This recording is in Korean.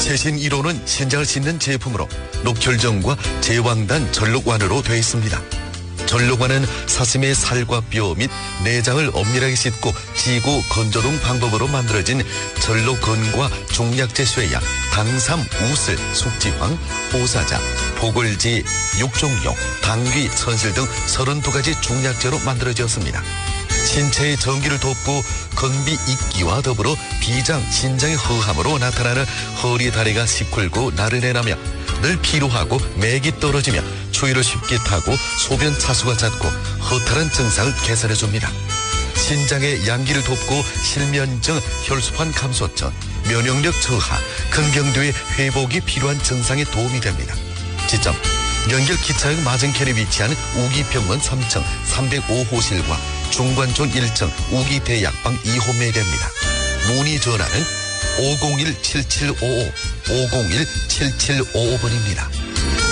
최신 1호는 신장을 씻는 제품으로 녹혈정과 제왕단 전록완으로 되어 있습니다. 전록완은 사슴의 살과 뼈 및 내장을 엄밀하게 씻고 지고 건조 등 방법으로 만들어진 전록건과 종약제 쇠약, 당삼, 우슬, 숙지황, 오사자, 보글지, 육종용, 당귀, 선실 등 32가지 중약제로 만들어졌습니다. 신체의 전기를 돕고 건비 입기와 더불어 비장, 신장의 허함으로 나타나는 허리 다리가 시큰고 나른해나며 늘 피로하고 맥이 떨어지며 추위를 쉽게 타고 소변 차수가 잦고 허탈한 증상을 개선해줍니다. 신장의 양기를 돕고 실면증, 혈소판 감소증, 면역력 저하, 근경도의 회복이 필요한 증상에 도움이 됩니다. 지점 연결 기차역 맞은편에 위치한 우기병원 3층 305호실과 중관촌 1층 우기대약방 2호 매대입니다. 문의 전화는 501-7755, 501-7755번입니다.